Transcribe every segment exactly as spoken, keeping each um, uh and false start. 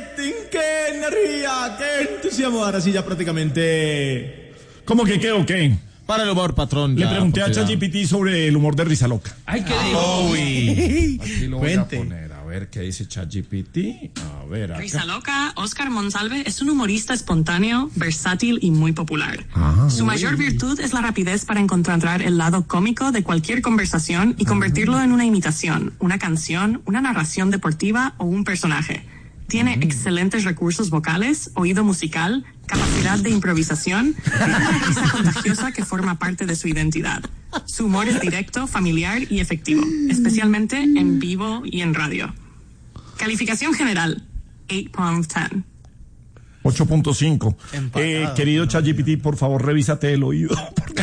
rating, qué energía, qué entusiasmo. Ahora sí ya prácticamente... ¿Cómo que qué o qué? Para el humor, patrón. Le ya, pregunté a ChatGPT sobre el humor de Risa Loca. Ay, ¿qué dijo? Uy, aquí lo voy Cuente. a poner, a ver qué dice ChatGPT. A ver, acá. Risa Loca, Oscar Monsalve es un humorista espontáneo, versátil y muy popular. Ah, Su mayor virtud es la rapidez para encontrar el lado cómico de cualquier conversación y convertirlo en una imitación, una canción, una narración deportiva o un personaje. Tiene excelentes recursos vocales, oído musical, capacidad de improvisación y una risa contagiosa que forma parte de su identidad. Su humor es directo, familiar y efectivo, especialmente en vivo y en radio. Calificación general, ocho punto diez. ocho punto cinco. Empatado. Eh, querido ChatGPT, por favor, revísate el oído.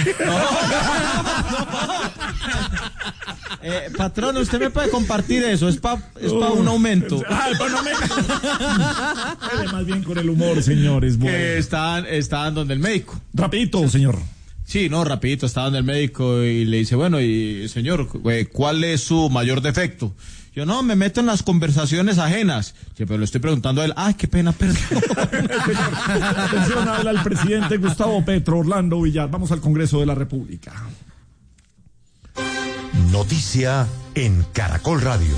Eh, patrón, usted me puede compartir eso, es para es pa un aumento. Ay, pues no me... Dele más bien con el humor, señores. Bueno. Que estaban, estaban donde el médico. Rapidito, señor. Sí, no, rapidito, estaba donde el médico y le dice, bueno, y señor, ¿cuál es su mayor defecto? Yo, no, me meto en las conversaciones ajenas. Sí, pero le estoy preguntando a él, ay, qué pena, perdón. Atención, habla el presidente Gustavo Petro, Orlando Villar. Vamos al Congreso de la República. Noticia en Caracol Radio.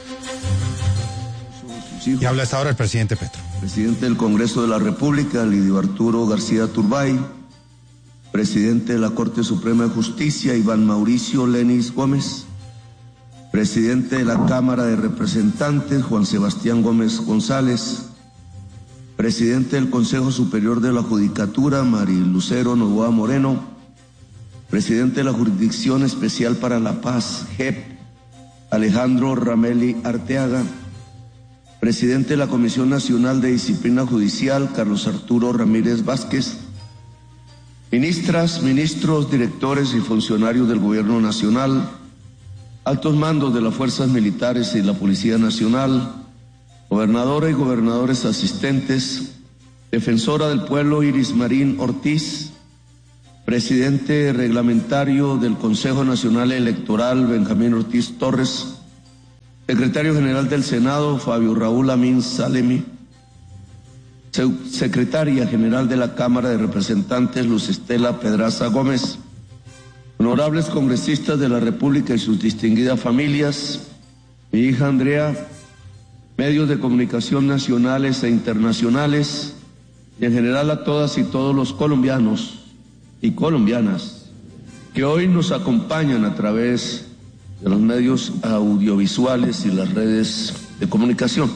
Y habla hasta ahora el presidente Petro. Presidente del Congreso de la República, Lidio Arturo García Turbay. Presidente de la Corte Suprema de Justicia, Iván Mauricio Lenis Gómez. Presidente de la Cámara de Representantes, Juan Sebastián Gómez González. Presidente del Consejo Superior de la Judicatura, Marilucero Novoa Moreno. Presidente de la Jurisdicción Especial para la Paz, J E P, Alejandro Rameli Arteaga. Presidente de la Comisión Nacional de Disciplina Judicial, Carlos Arturo Ramírez Vázquez. Ministras, ministros, directores y funcionarios del Gobierno Nacional, altos mandos de las Fuerzas Militares y la Policía Nacional, gobernadora y gobernadores asistentes, defensora del pueblo Iris Marín Ortiz, presidente reglamentario del Consejo Nacional Electoral Benjamín Ortiz Torres, secretario general del Senado Fabio Raúl Amin Salemi, secretaria general de la Cámara de Representantes Luz Estela Pedraza Gómez, honorables congresistas de la República y sus distinguidas familias, mi hija Andrea, medios de comunicación nacionales e internacionales, y en general a todas y todos los colombianos y colombianas que hoy nos acompañan a través de los medios audiovisuales y las redes de comunicación.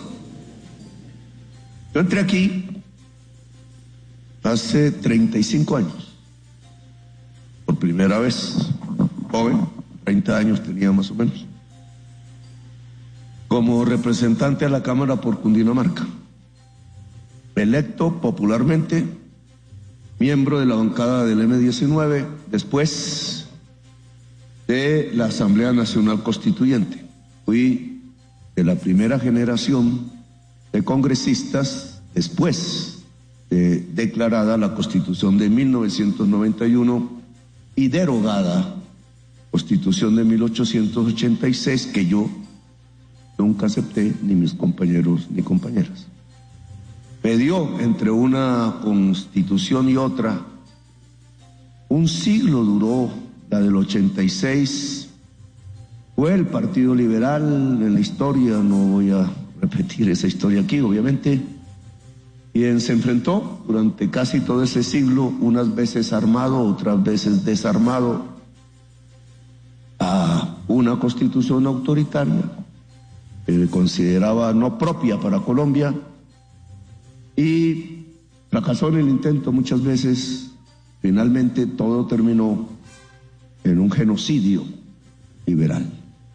Yo entré aquí hace treinta y cinco años, por primera vez, joven, treinta años tenía más o menos, como representante a la Cámara por Cundinamarca, electo popularmente, miembro de la bancada del eme diecinueve, después de la Asamblea Nacional Constituyente. Fui de la primera generación de congresistas después de declarada la Constitución de mil novecientos noventa y uno y derogada Constitución de mil ochocientos ochenta y seis, que yo nunca acepté, ni mis compañeros ni compañeras. Me dio entre una constitución y otra, un siglo duró la del ochenta y seis, fue el Partido Liberal en la historia, no voy a repetir esa historia aquí, obviamente, y se enfrentó durante casi todo ese siglo, unas veces armado, otras veces desarmado, a una constitución autoritaria que consideraba no propia para Colombia, y fracasó en el intento muchas veces. Finalmente todo terminó en un genocidio liberal,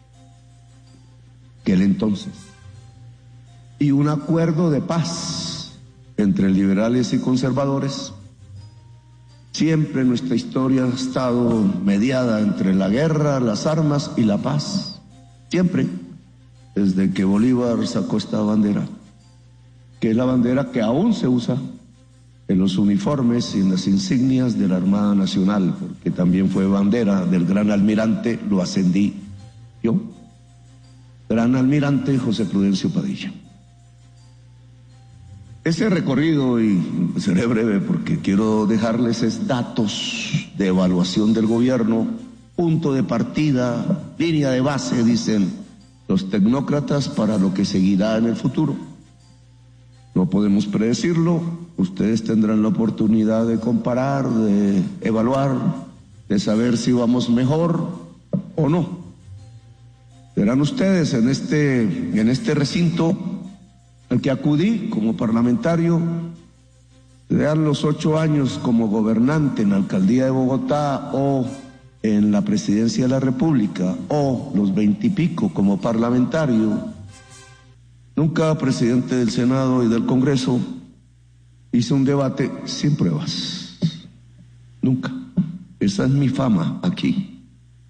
aquel entonces, y un acuerdo de paz entre liberales y conservadores. Siempre nuestra historia ha estado mediada entre la guerra, las armas y la paz, siempre, desde que Bolívar sacó esta bandera, que es la bandera que aún se usa en los uniformes y en las insignias de la Armada Nacional, porque también fue bandera del gran almirante, lo ascendí yo, gran almirante José Prudencio Padilla. Ese recorrido, y seré breve porque quiero dejarles es datos de evaluación del gobierno, punto de partida, línea de base, dicen los tecnócratas, para lo que seguirá en el futuro. No podemos predecirlo, ustedes tendrán la oportunidad de comparar, de evaluar, de saber si vamos mejor o no. Serán ustedes en este, en este recinto al que acudí como parlamentario, sean los ocho años como gobernante en la alcaldía de Bogotá o en la presidencia de la República, o los veintipico como parlamentario, nunca presidente del Senado y del Congreso, hice un debate sin pruebas. Nunca. Esa es mi fama aquí.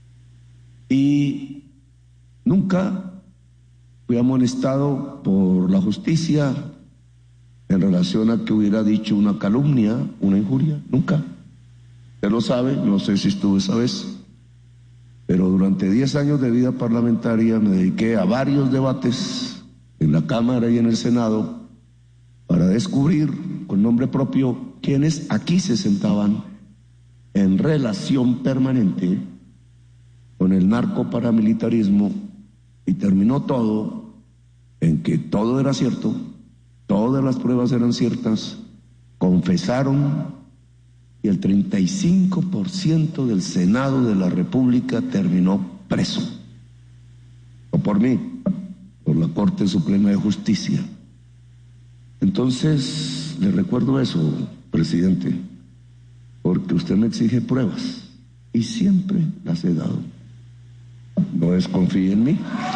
Y nunca fui amonestado por la justicia en relación a que hubiera dicho una calumnia, una injuria. Nunca. Usted lo sabe, no sé si estuvo esa vez, pero durante diez años de vida parlamentaria me dediqué a varios debates en la Cámara y en el Senado para descubrir con nombre propio quienes aquí se sentaban en relación permanente con el narcoparamilitarismo, y terminó todo en que todo era cierto, todas las pruebas eran ciertas, confesaron, y el treinta y cinco por ciento del Senado de la República terminó preso. No por mí, por la Corte Suprema de Justicia. Entonces, le recuerdo eso, presidente, porque usted me exige pruebas y siempre las he dado. No desconfíe en mí.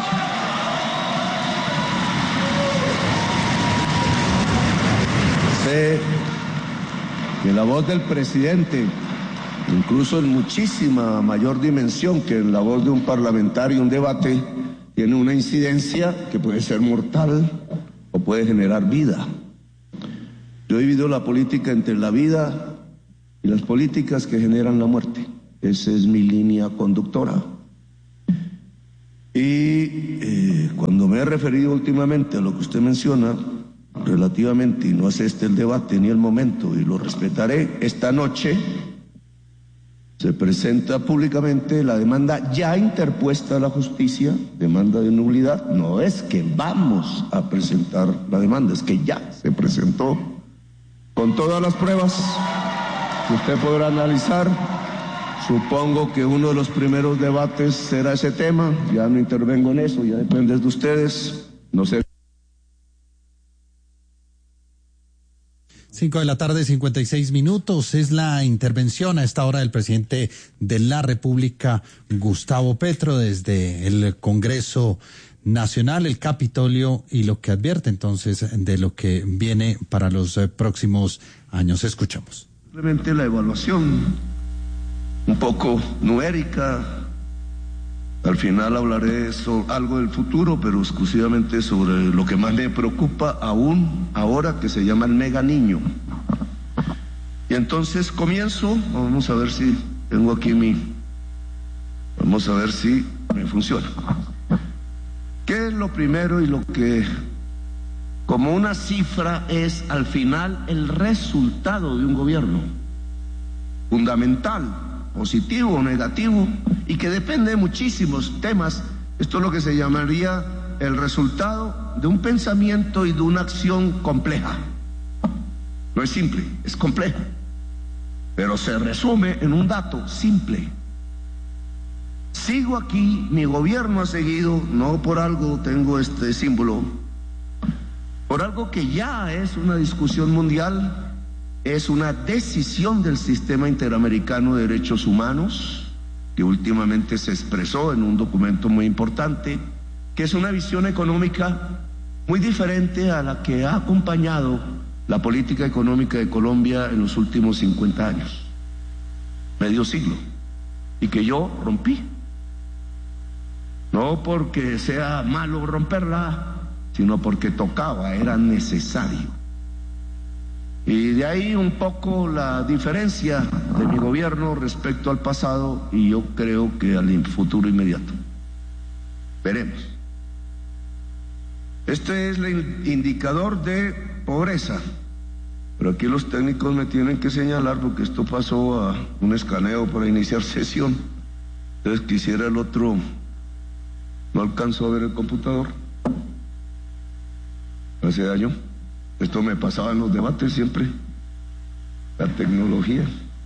Sé que la voz del presidente, incluso en muchísima mayor dimensión que en la voz de un parlamentario, un debate, tiene una incidencia que puede ser mortal o puede generar vida. Yo he vivido la política entre la vida y las políticas que generan la muerte. Esa es mi línea conductora. Y eh, cuando me he referido últimamente a lo que usted menciona, relativamente, y no es este el debate ni el momento, y lo respetaré, esta noche se presenta públicamente la demanda ya interpuesta a la justicia, demanda de nulidad. No es que vamos a presentar la demanda, es que ya se presentó con todas las pruebas que usted podrá analizar. Supongo que uno de los primeros debates será ese tema, ya no intervengo en eso, ya depende de ustedes, no sé. Cinco de la tarde, cincuenta y seis minutos, es la intervención a esta hora del presidente de la República, Gustavo Petro, desde el Congreso Nacional, el Capitolio, y lo que advierte entonces de lo que viene para los próximos años. Escuchamos. Simplemente la evaluación un poco numérica. Al final hablaré sobre algo del futuro, pero exclusivamente sobre lo que más me preocupa aún ahora, que se llama el mega niño. Y entonces comienzo, vamos a ver si tengo aquí mi, vamos a ver si me funciona. ¿Qué es lo primero y lo que, como una cifra, es al final el resultado de un gobierno? Fundamental, positivo o negativo, y que depende de muchísimos temas. Esto es lo que se llamaría el resultado de un pensamiento y de una acción compleja. No es simple, es compleja, pero se resume en un dato simple. Sigo aquí, mi gobierno ha seguido, no por algo tengo este símbolo, por algo que ya es una discusión mundial. Es una decisión del Sistema Interamericano de Derechos Humanos, que últimamente se expresó en un documento muy importante, que es una visión económica muy diferente a la que ha acompañado la política económica de Colombia en los últimos cincuenta años, medio siglo, y que yo rompí. No porque sea malo romperla, sino porque tocaba, era necesario. Y de ahí un poco la diferencia de mi gobierno respecto al pasado, y yo creo que al futuro inmediato. Veremos. Este es el indicador de pobreza. Pero aquí los técnicos me tienen que señalar porque esto pasó a un escaneo para iniciar sesión. Entonces quisiera el otro, no alcanzó a ver el computador. Hace daño. Esto me pasaba en los debates siempre. La tecnología.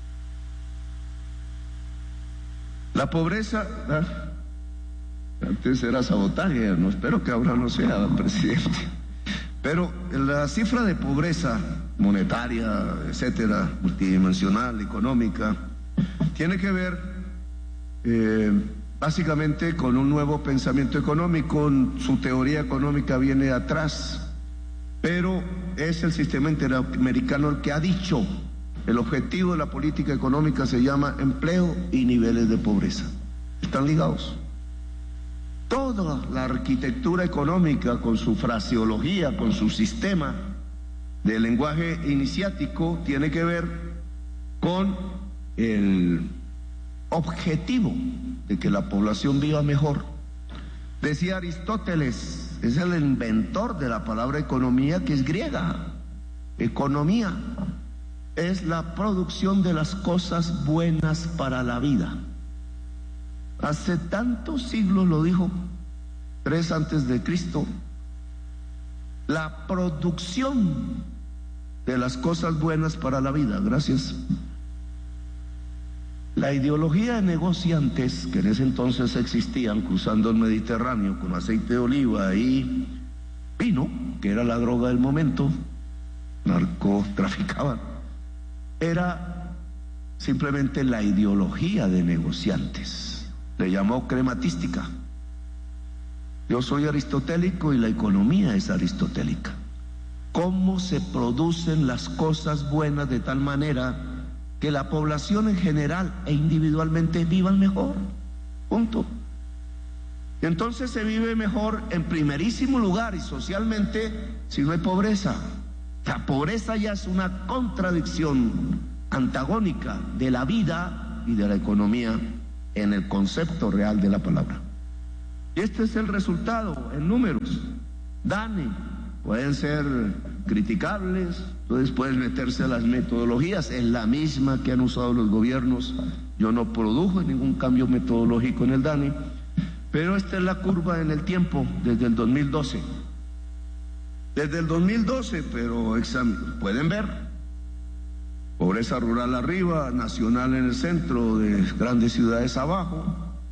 La pobreza, ¿verdad? Antes era sabotaje, no espero que ahora no sea, presidente. Pero la cifra de pobreza monetaria, etcétera, multidimensional, económica, tiene que ver eh, básicamente con un nuevo pensamiento económico. Su teoría económica viene de atrás, pero es el sistema interamericano el que ha dicho el objetivo de la política económica se llama empleo y niveles de pobreza. Están ligados. Toda la arquitectura económica con su fraseología, con su sistema de lenguaje iniciático, tiene que ver con el objetivo de que la población viva mejor. Decía Aristóteles, es el inventor de la palabra economía, que es griega. Economía es la producción de las cosas buenas para la vida. Hace tantos siglos lo dijo, tres antes de Cristo. La producción de las cosas buenas para la vida. Gracias. La ideología de negociantes que en ese entonces existían cruzando el Mediterráneo con aceite de oliva y vino, que era la droga del momento, narcotraficaban, era simplemente la ideología de negociantes. Le llamó crematística. Yo soy aristotélico y la economía es aristotélica. ¿Cómo se producen las cosas buenas de tal manera que la población en general e individualmente vivan mejor? Punto. Y entonces se vive mejor en primerísimo lugar y socialmente si no hay pobreza. La pobreza ya es una contradicción antagónica de la vida y de la economía en el concepto real de la palabra. Y este es el resultado en números. DANE, pueden ser criticables, entonces pueden meterse a las metodologías, es la misma que han usado los gobiernos. Yo no produjo ningún cambio metodológico en el DANE, pero esta es la curva en el tiempo desde el dos mil doce. Desde el dos mil doce, pero examen, pueden ver. Pobreza rural arriba, nacional en el centro, de grandes ciudades abajo.